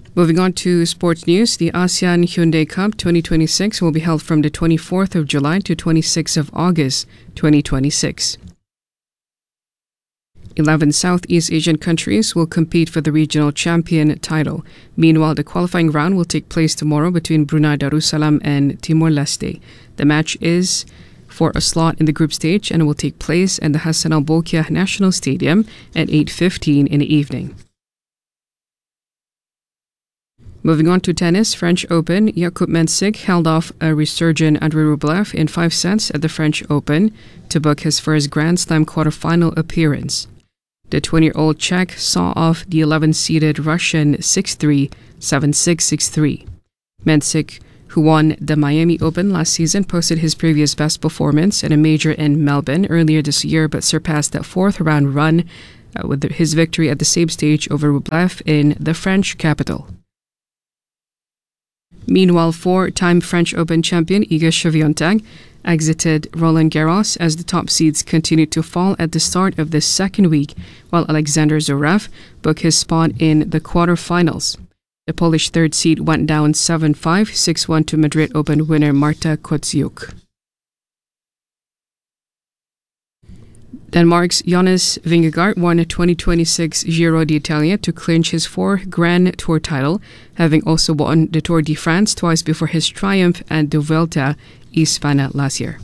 Moving on to sports news, the ASEAN Hyundai Cup 2026 will be held from the 24th of July to 26th of August 2026. 11 Southeast Asian countries will compete for the regional champion title. Meanwhile, the qualifying round will take place tomorrow between Brunei Darussalam and Timor-Leste. The match is for a slot in the group stage and it will take place at the Hassan al-Bolkiah National Stadium at 8:15 in the evening. Moving on to tennis, French Open, Jakub Mensik held off a resurgent Andrei Rublev in 5 sets at the French Open to book his first Grand Slam quarterfinal appearance. The 20-year-old Czech saw off the 11-seeded Russian 6-3, 7-6, 6-3. Mensik, who won the Miami Open last season, posted his previous best performance at a major in Melbourne earlier this year but surpassed that fourth-round run with his victory at the same stage over Rublev in the French capital. Meanwhile, 4-time French Open champion Iga Swiatek exited Roland Garros as the top seeds continued to fall at the start of the second week, while Alexander Zverev booked his spot in the quarterfinals. The Polish third seed went down 7-5, 6-1 to Madrid Open winner Marta Kostyuk. Denmark's Jonas Vingegaard won a 2026 Giro d'Italia to clinch his 4th Grand Tour title, having also won the Tour de France twice before his triumph at the Vuelta a España last year.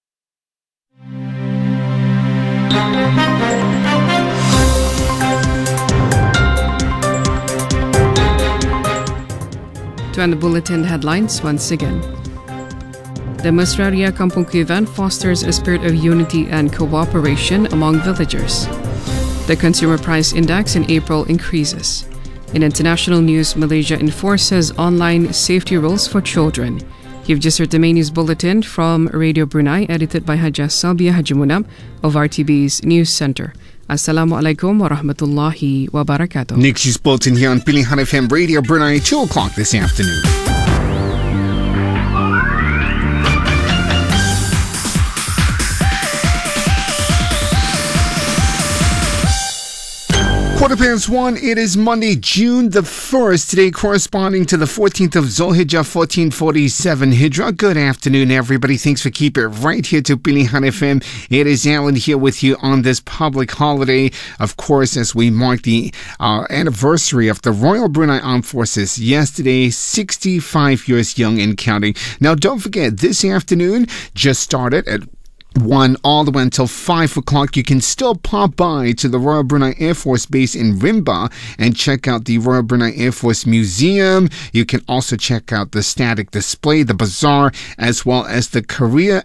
To end the bulletin headlines once again. The Mesraria Kampungku event fosters a spirit of unity and cooperation among villagers. The Consumer Price Index in April increases. In international news, Malaysia enforces online safety rules for children. You've just heard the main news bulletin from Radio Brunei, edited by Hajah Salbia Hajimunab of RTB's News Centre. Assalamualaikum warahmatullahi wabarakatuh. Next news bulletin here on Pilihan FM Radio Brunei, 2 o'clock this afternoon. Quarter past 1, it is Monday, June the 1st, today corresponding to the 14th of Zulhijjah, 1447 Hijrah. Good afternoon, everybody. Thanks for keeping it right here to Pilihan FM. It is Alan here with you on this public holiday, of course, as we mark the anniversary of the Royal Brunei Armed Forces yesterday, 65 years young and counting. Now, don't forget, this afternoon just started at 1 all the way until 5 o'clock. You can still pop by to the Royal Brunei Air Force Base in Rimba and check out the Royal Brunei Air Force Museum. You can also check out the static display, the bazaar, as well as the Korea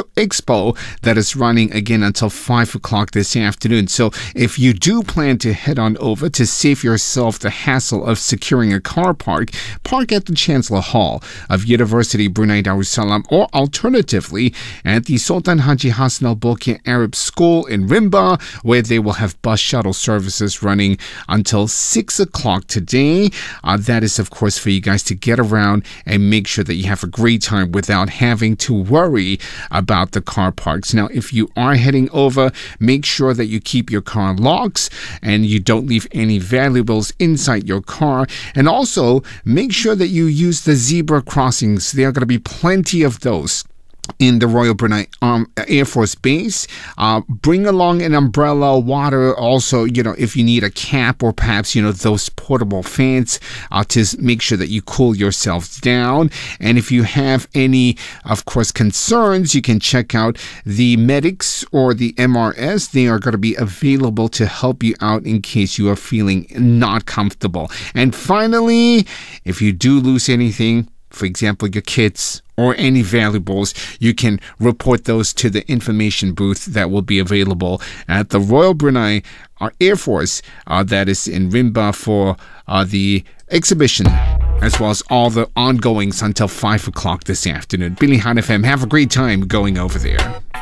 Expo that is running again until 5 o'clock this afternoon. So if you do plan to head on over to save yourself the hassle of securing a car park at the Chancellor Hall of University Brunei Darussalam, or alternatively at the Sultan Haji Hassan al-Bolkiah Arab School in Rimba, where they will have bus shuttle services running until 6 o'clock today. That is, of course, for you guys to get around and make sure that you have a great time without having to worry about the car parks. Now, if you are heading over, make sure that you keep your car locks and you don't leave any valuables inside your car. And also, make sure that you use the zebra crossings. There are going to be plenty of those in the Royal Brunei Air Force Base. Bring along an umbrella, water, also, if you need a cap or perhaps, those portable fans to make sure that you cool yourselves down. And if you have any, of course, concerns, you can check out the medics or the MRS. They are going to be available to help you out in case you are feeling not comfortable. And finally, if you do lose anything, for example, your kids or any valuables, you can report those to the information booth that will be available at the Royal Brunei Air Force that is in Rimba for the exhibition, as well as all the ongoings until 5 o'clock this afternoon. Pilihan FM, have a great time going over there.